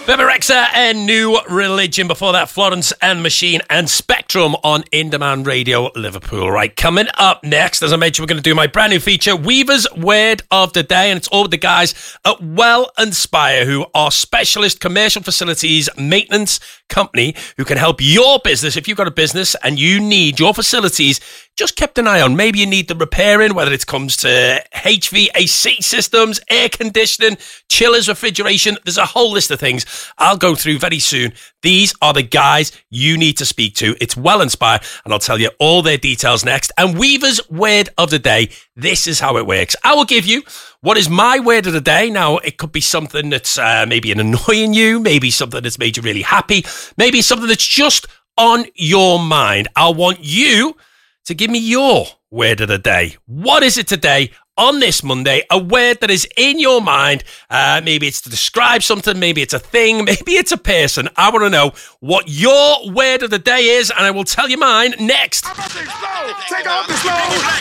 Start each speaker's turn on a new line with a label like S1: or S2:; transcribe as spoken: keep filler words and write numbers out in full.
S1: Bebe Rexha and New Religion. Before that, Florence and Machine and Spectrum on In Demand Radio Liverpool. Right, coming up next, as I mentioned, we're going to do my brand new feature, Weaver's Word of the Day, and it's all with the guys at Well Inspire, who are specialist commercial facilities maintenance company who can help your business. If you've got a business and you need your facilities just kept an eye on, maybe you need the repairing, whether it comes to H V A C systems, air conditioning, chillers, refrigeration. There's a whole list of things I'll go through very soon. These are the guys you need to speak to. It's Well Inspire, and I'll tell you all their details next. And Weaver's Word of the Day, this is how it works. I will give you what is my word of the day. Now, it could be something that's uh, maybe an annoying you, maybe something that's made you really happy, maybe something that's just on your mind. I want you to give me your word of the day. What is it today on this Monday? A word that is in your mind. Uh, maybe it's to describe something. Maybe it's a thing. Maybe it's a person. I want to know what your word of the day is, and I will tell you mine next.
S2: Take off this load.